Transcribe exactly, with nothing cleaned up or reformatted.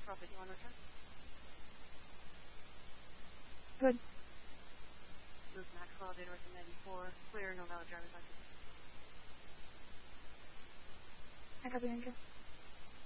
twelve fifty-one return. Good. Luke Maxwell, data return ninety-four. Clear, no valid driver's license. I copy, thank you.